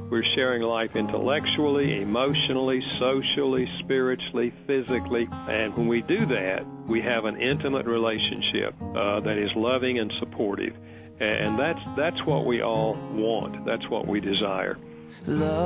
We're sharing life intellectually, emotionally, socially, spiritually, physically. And when we do that, we have an intimate relationship that is loving and supportive. And that's what we all want. That's what we desire. Love.